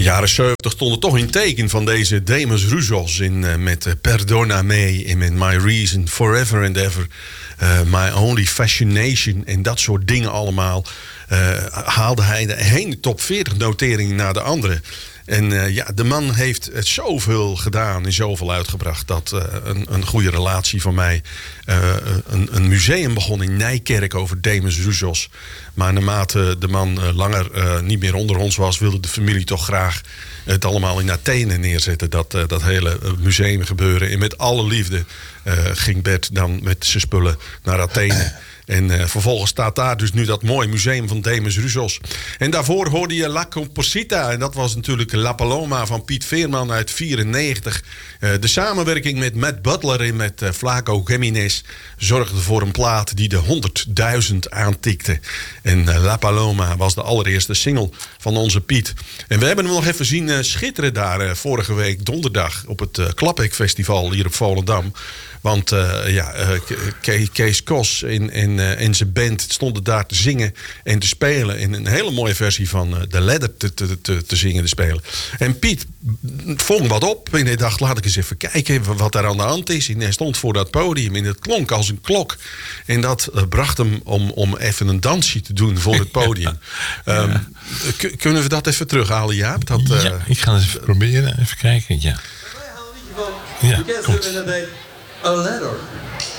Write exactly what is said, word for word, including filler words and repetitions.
jaren zeventig stonden toch in teken van deze Demis Roussos in uh, met uh, Perdona-me en met My Reason, Forever and Ever, uh, My Only Fascination en dat soort dingen allemaal. Uh, haalde hij de ene top veertig notering naar de andere. En uh, ja, de man heeft het zoveel gedaan en zoveel uitgebracht dat uh, een, een goede relatie van mij. Uh, een, een museum begon in Nijkerk over Demis Roussos. Maar naarmate de man uh, langer uh, niet meer onder ons was, wilde de familie toch graag het allemaal in Athene neerzetten. Dat, uh, dat hele museum gebeuren. En met alle liefde uh, ging Bert dan met zijn spullen naar Athene. En uh, vervolgens staat daar dus nu dat mooie museum van Demis Roussos. En daarvoor hoorde je La Composita. En dat was natuurlijk La Paloma van Piet Veerman uit vierennegentig. Uh, de samenwerking met Matt Butler en met uh, Flaco Jiménez zorgde voor een plaat die de honderdduizend aantikte. En uh, La Paloma was de allereerste single van onze Piet. En we hebben hem nog even zien uh, schitteren daar uh, vorige week donderdag op het uh, Klapek Festival hier op Volendam. Want uh, ja, uh, Ke- Kees Kos en, en, uh, en zijn band stonden daar te zingen en te spelen. En een hele mooie versie van uh, de Ladder te, te, te, te zingen en te spelen. En Piet vong wat op en hij dacht, laat ik eens even kijken wat daar aan de hand is. En hij stond voor dat podium en het klonk als een klok. En dat uh, bracht hem om, om even een dansje te doen voor het podium. Ja. Um, ja. k- kunnen we dat even terughalen, Jaap? Dat, uh, ja, ik ga het even proberen. Even kijken, ja. Ja, komt. A letter.